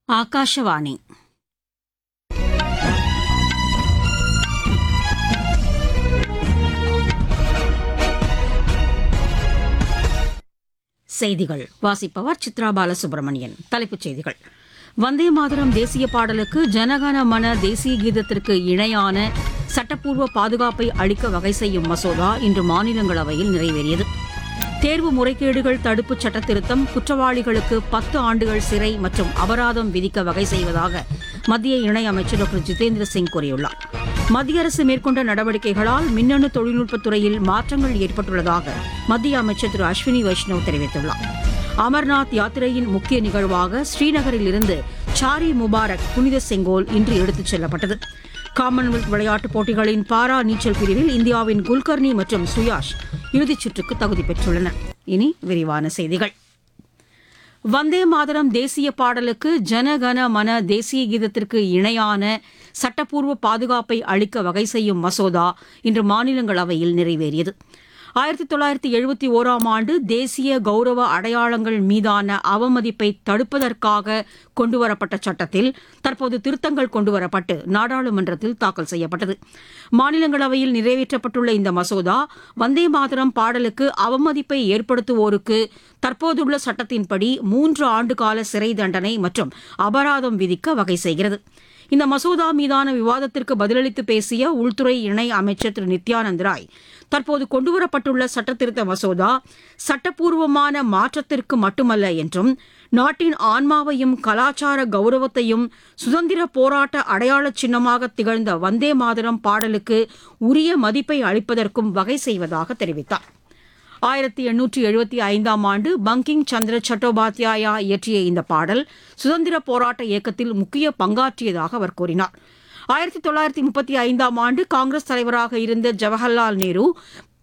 ஆகாஷவாணி செய்திகள் வாசிப்பவர் சித்ரா பாலசுப்ரமணியன். தலைப்புச் செய்திகள்: வந்தே மாதரம் தேசிய பாடலுக்கு ஜனகன மன தேசிய கீதத்திற்கு இணையான சட்டப்பூர்வ பாதுகாப்பை அளிக்க வகை செய்யும் மசோதா இன்று மாநிலங்களவையில் நிறைவேறியது. தேர்வு முறைகேடுகள் தடுப்புச் சட்டத் திருத்தம் குற்றவாளிகளுக்கு 10 ஆண்டுகள் சிறை மற்றும் அபராதம் விதிக்க வகை செய்வதாக மத்திய இணையமைச்சர் டாக்டர் ஜிதேந்திர சிங் கூறியுள்ளார். மத்திய அரசு மேற்கொண்ட நடவடிக்கைகளால் மின்னணு தொழில்நுட்பத் துறையில் மாற்றங்கள் ஏற்பட்டுள்ளதாக மத்திய அமைச்சர் திரு அஸ்வினி வைஷ்ணவ் தெரிவித்துள்ளார். அமர்நாத் யாத்திரையின் முக்கிய நிகழ்வாக ஸ்ரீநகரில் இருந்து சாரி முபாரக் புனித செங்கோல் இன்று எடுத்துச் செல்லப்பட்டது. காமன்வெல்த் விளையாட்டுப் போட்டிகளின் பாரா நீச்சல் பிரிவில் இந்தியாவின் குல்கர்னி மற்றும் சுயாஷ் இறுதிச் சுற்றுக்கு தகுதி பெற்றுள்ளனர். இனி விரிவான செய்திகள். வந்தே மாதரம் தேசிய பாடலுக்கு ஜனகன மன தேசிய கீதத்திற்கு இணையான சட்டப்பூர்வ பாதுகாப்பை அளிக்க வகை செய்யும் மசோதா இன்று மாநிலங்களவையில் நிறைவேறியது. 1971ஆம் ஆண்டு தேசிய கௌரவ அடையாளங்கள் மீதான அவமதிப்பை தடுப்பதற்காக கொண்டுவரப்பட்ட சட்டத்தில் தற்போது திருத்தங்கள் கொண்டுவரப்பட்டு நாடாளுமன்றத்தில் தாக்கல் செய்யப்பட்டது. மாநிலங்களவையில் நிறைவேற்றப்பட்டுள்ள இந்த மசோதா வந்தே மாதரம் பாடலுக்கு அவமதிப்பை ஏற்படுத்துவோருக்கு தற்போதுள்ள சட்டத்தின்படி 3 ஆண்டு கால சிறை தண்டனை மற்றும் அபராதம் விதிக்க வகை செய்கிறது. இந்த மசோதா மீதான விவாதத்திற்கு பதிலளித்து பேசிய உள்துறை இணை அமைச்சர் திரு நித்யானந்த் ராய், தற்போது கொண்டுவரப்பட்டுள்ள சட்டத்திருத்த மசோதா சட்டப்பூர்வமான மாற்றத்திற்கு மட்டுமல்ல என்றும் நாட்டின் ஆன்மாவையும் கலாச்சார கௌரவத்தையும் சுதந்திர போராட்ட அடையாள சின்னமாக திகழ்ந்த வந்தே மாதரம் பாடலுக்கு உரிய மதிப்பை அளிப்பதற்கும் வகை செய்வதாக தெரிவித்தார். 1875ஆம் ஆண்டு பங்கிங் சந்திர சட்டோபாத்யாயா இயற்றிய இந்த பாடல் சுதந்திர போராட்ட இயக்கத்தில் முக்கிய பங்காற்றியதாக அவர் கூறினார். 1935ஆம் ஆண்டு காங்கிரஸ் தலைவராக இருந்த ஜவஹர்லால் நேரு